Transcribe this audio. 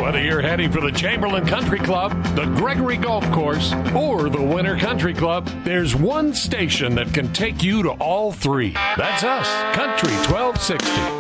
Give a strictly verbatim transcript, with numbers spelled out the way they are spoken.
Whether you're heading for the Chamberlain Country Club, the Gregory Golf Course, or the Winter Country Club, there's one station that can take you to all three. That's us, Country twelve sixty.